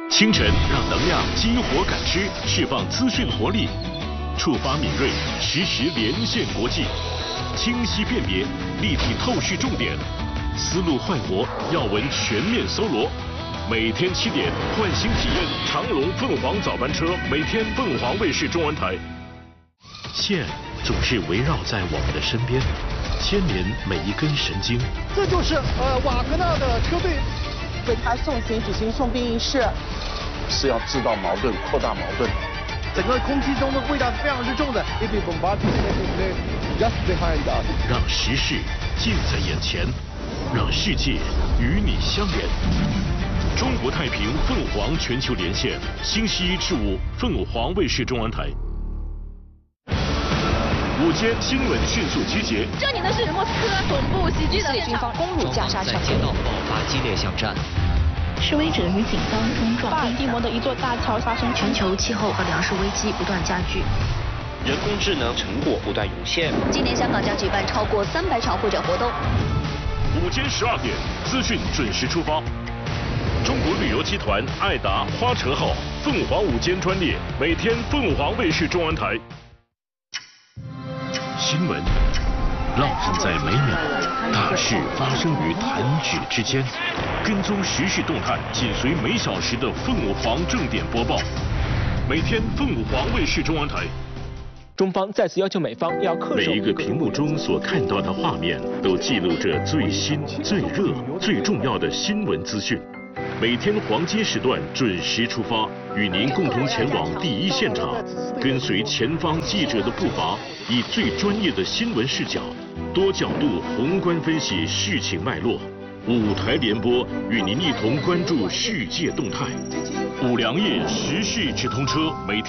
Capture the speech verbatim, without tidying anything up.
清晨让能量激活感知，释放资讯活力，触发敏锐，实时连线国际，清晰辨别，立体透视重点，思路焕活，要闻全面搜罗。每天七点，唤醒体验长隆凤凰早班车，每天凤凰卫视中文台。线总是围绕在我们的身边，牵连每一根神经。 这就是呃瓦格纳的车队。 为他送行举行送殡仪式， 是要制造矛盾，扩大矛盾。 整个空气中的味道是非常之重的。Just behind us， 让时事近在眼前，让世界与你相连。中国太平凤凰全球连线，星期一至五，凤凰卫视中文台。午间新闻迅速集结。 这里呢是莫斯科总部袭击的军方攻入加沙城， 在街道爆发激烈巷战。 示威者与警方冲撞。 巴尔的摩的一座大桥发生。 全球气候和粮食危机不断加剧。 人工智能成果不断涌现。 今年香港将举办超过三百场会展活动。 午间十二点，资讯准时出发。中国旅游集团爱达花车号凤凰午间专列，每天凤凰卫视中文台。新闻浪漫在每秒，大事发生于弹指之间。跟踪时事动态，紧随每小时的凤凰正点播报。每天凤凰卫视中文台。 中方再次要求美方要恪守。 每一个屏幕中所看到的画面，都记录着最新、最热、最重要的新闻资讯。每天黄金时段准时出发，与您共同前往第一现场，跟随前方记者的步伐，以最专业的新闻视角，多角度宏观分析事情脉络。五台联播，与您一同关注世界动态。五粮液时事直通车，每天。